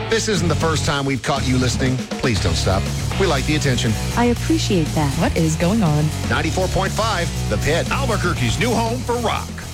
This isn't the first time we've caught you listening. Please don't stop. We like the attention. I appreciate that. What is going on? 94.5, The Pit. Albuquerque's new home for rock.